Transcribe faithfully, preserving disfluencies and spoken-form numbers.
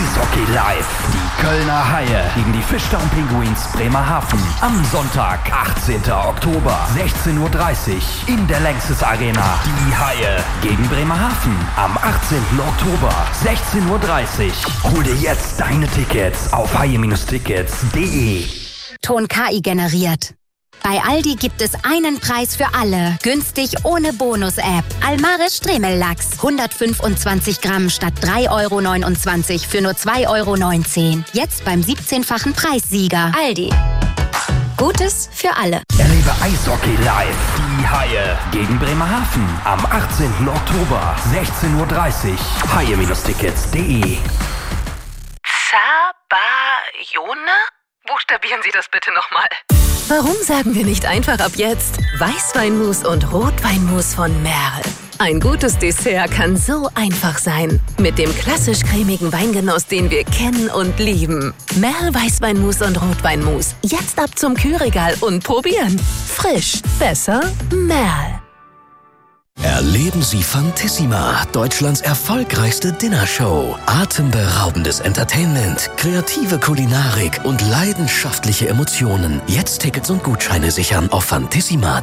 Eishockey live. Die Kölner Haie gegen die Fischtown Pinguins Bremerhaven. Am Sonntag, achtzehnten Oktober, sechzehn Uhr dreißig in der Lanxess Arena. Die Haie gegen Bremerhaven. Am achtzehnten Oktober, sechzehn Uhr dreißig. Hol dir jetzt deine Tickets auf haie Tickets punkt de. Ton K I generiert. Bei Aldi gibt es einen Preis für alle. Günstig ohne Bonus-App. Almaris Stremellachs. hundertfünfundzwanzig Gramm statt drei Euro neunundzwanzig für nur zwei Euro neunzehn. Jetzt beim siebzehnfachen Preissieger. Aldi. Gutes für alle. Erlebe Eishockey live. Die Haie gegen Bremerhaven. Am achtzehnten Oktober, sechzehn Uhr dreißig. haie Tickets punkt de. Zabayone? Buchstabieren Sie das bitte nochmal. Warum sagen wir nicht einfach ab jetzt Weißweinmus und Rotweinmus von Merl? Ein gutes Dessert kann so einfach sein. Mit dem klassisch cremigen Weingenuss, den wir kennen und lieben. Merl Weißweinmus und Rotweinmus. Jetzt ab zum Kühlregal und probieren. Frisch. Besser. Merl. Erleben Sie Fantissima, Deutschlands erfolgreichste Dinnershow. Atemberaubendes Entertainment, kreative Kulinarik und leidenschaftliche Emotionen. Jetzt Tickets und Gutscheine sichern auf fantissima